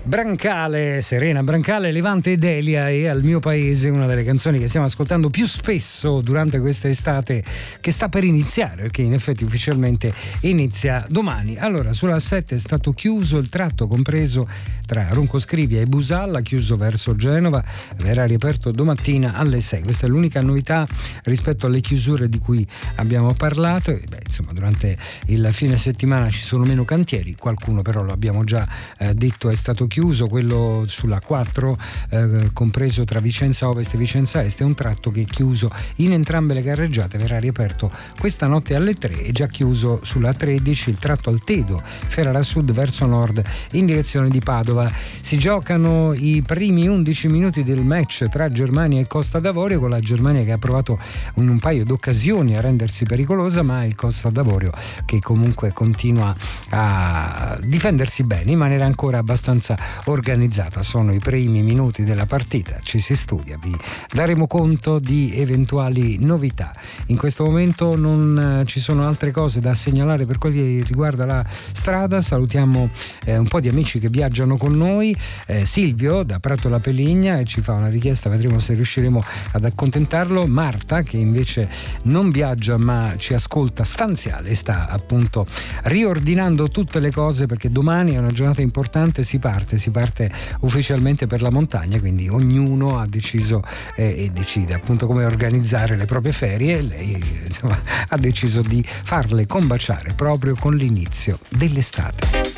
Brancale, Serena Brancale, Levante ed Elia e Al mio paese, una delle canzoni che stiamo ascoltando più spesso durante questa estate che sta per iniziare, perché in effetti ufficialmente inizia domani. Allora, sulla A7 è stato chiuso il tratto compreso tra Roncoscrivia e Busalla, chiuso verso Genova, verrà riaperto domattina alle 6. Questa è l'unica novità rispetto alle chiusure di cui abbiamo parlato. Insomma, durante il fine settimana ci sono meno cantieri, qualcuno però lo abbiamo già detto è stato chiuso, quello sulla 4 compreso tra Vicenza Ovest e Vicenza Est è un tratto che è chiuso in entrambe le carreggiate, verrà riaperto questa notte alle 3. È già chiuso sulla 13 il tratto Altedo, Ferrara Sud verso nord in direzione di Padova. Si giocano i primi 11 minuti del match tra Germania e Costa d'Avorio, con la Germania che ha provato in un paio d'occasioni a rendersi pericolosa, ma il Costa d'Avorio che comunque continua a difendersi bene in maniera ancora abbastanza organizzata. Sono i primi minuti della partita, ci si studia, vi daremo conto di eventuali novità. In questo momento non ci sono altre cose da segnalare per quel che riguarda la strada. Salutiamo un po' di amici che viaggiano con noi. Silvio da Prato La Peligna ci fa una richiesta, vedremo se riusciremo ad accontentarlo. Marta che invece non viaggia ma ci ascolta stanziale, sta appunto riordinando tutte le cose perché domani è una giornata importante, si parte ufficialmente per la montagna, quindi ognuno ha deciso e decide appunto come organizzare le proprie ferie. Lei insomma ha deciso di farle combaciare proprio con l'inizio dell'estate.